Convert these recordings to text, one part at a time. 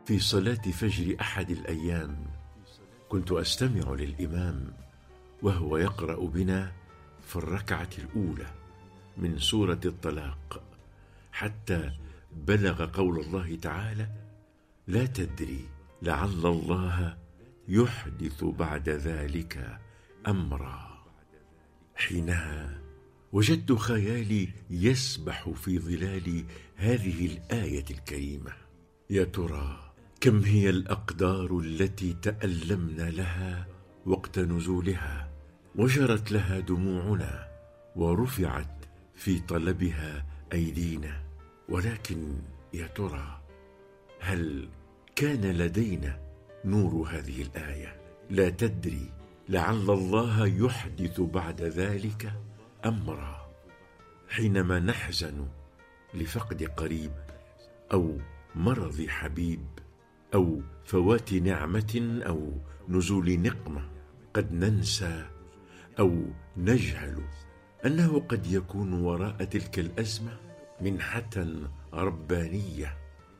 في صلاة فجر أحد الأيام كنت أستمع للإمام وهو يقرأ بنا في الركعة الأولى من سورة الطلاق حتى بلغ قول الله تعالى: لا تدري لعل الله يحدث بعد ذلك أمرا. حينها وجدت خيالي يسبح في ظلال هذه الآية الكريمة. يا ترى كم هي الأقدار التي تألمنا لها وقت نزولها، وجرت لها دموعنا، ورفعت في طلبها أيدينا، ولكن يا ترى هل كان لدينا نور هذه الآية؟ لا تدري لعل الله يحدث بعد ذلك أمرا. حينما نحزن لفقد قريب أو مرض حبيب أو فوات نعمة أو نزول نقمة، قد ننسى أو نجهل أنه قد يكون وراء تلك الأزمة منحة ربانية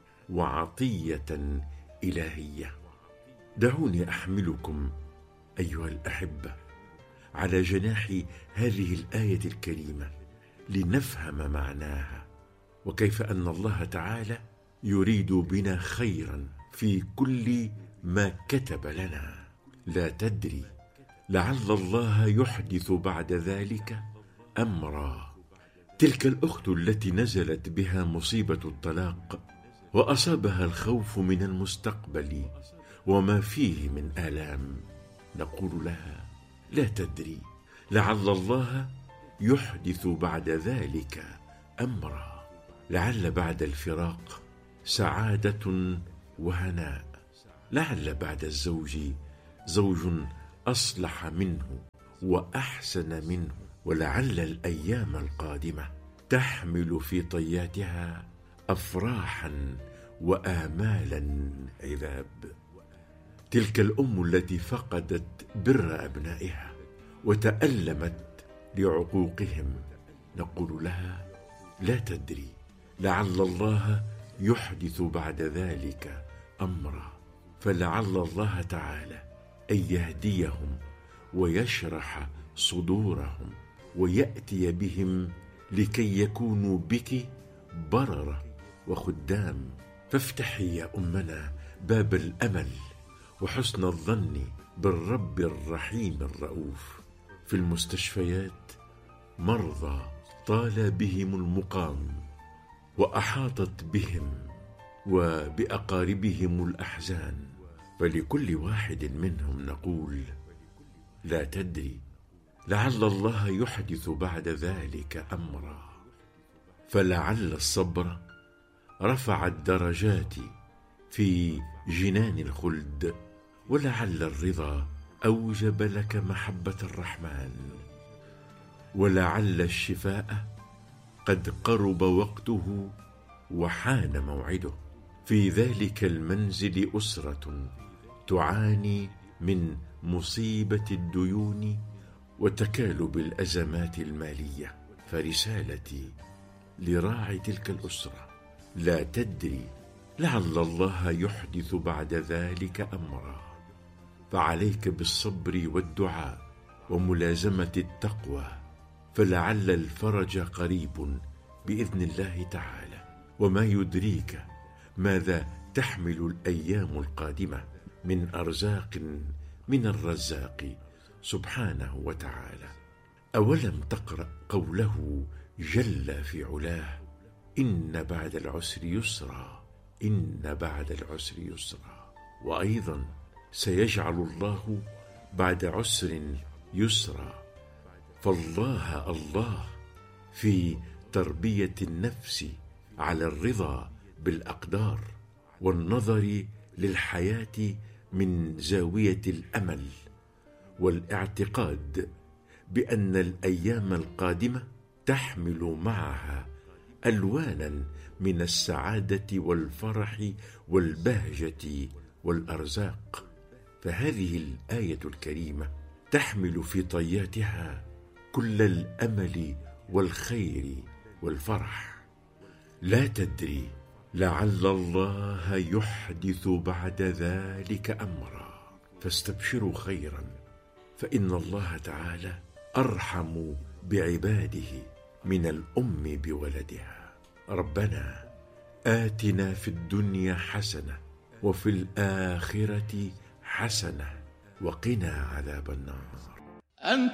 وعطية إلهية. دعوني أحملكم أيها الأحبة على جناح هذه الآية الكريمة لنفهم معناها، وكيف أن الله تعالى يريد بنا خيرا في كل ما كتب لنا. لا تدري لعل الله يحدث بعد ذلك أمرا. تلك الأخت التي نزلت بها مصيبة الطلاق وأصابها الخوف من المستقبل وما فيه من آلام، نقول لها: لا تدري لعل الله يحدث بعد ذلك أمرا. لعل بعد الفراق سعادة وهناء، لعل بعد الزوج زوج أصلح منه وأحسن منه، ولعل الأيام القادمة تحمل في طياتها أفراحا وآمالا عذاب. تلك الأم التي فقدت بر أبنائها وتألمت لعقوقهم، نقول لها: لا تدري لعل الله يحدث بعد ذلك أمرا. فلعل الله تعالى أن يهديهم ويشرح صدورهم ويأتي بهم لكي يكونوا بك بررة وخدام. فافتحي يا أمنا باب الأمل وحسن الظن بالرب الرحيم الرؤوف. في المستشفيات مرضى طال بهم المقام وأحاطت بهم وبأقاربهم الأحزان، فلكل واحد منهم نقول: لا تدري لعل الله يحدث بعد ذلك أمرا. فلعل الصبر رفع الدرجات في جنان الخلد، ولعل الرضا أوجب لك محبة الرحمن، ولعل الشفاء قد قرب وقته وحان موعده. في ذلك المنزل أسرة تعاني من مصيبة الديون وتكالب الأزمات المالية. فرسالتي لراعي تلك الأسرة: لا تدري لعل الله يحدث بعد ذلك أمرا. فعليك بالصبر والدعاء وملازمة التقوى، فلعل الفرج قريب بإذن الله تعالى. وما يدريك ماذا تحمل الأيام القادمة من أرزاق من الرزاق سبحانه وتعالى. أولم تقرأ قوله جل في علاه: إن بعد العسر يسرا، إن بعد العسر يسرا. وأيضا سيجعل الله بعد عسر يسرا. فالله الله في تربية النفس على الرضا بالأقدار والنظر للحياة من زاوية الأمل والاعتقاد بأن الأيام القادمة تحمل معها ألوانا من السعادة والفرح والبهجة والأرزاق. فهذه الآية الكريمة تحمل في طياتها كل الأمل والخير والفرح. لا تدري لعل الله يحدث بعد ذلك أمرا، فاستبشروا خيرا، فإن الله تعالى أرحم بعباده من الأم بولدها. ربنا آتنا في الدنيا حسنة وفي الآخرة حسنة وقنا عذاب النار.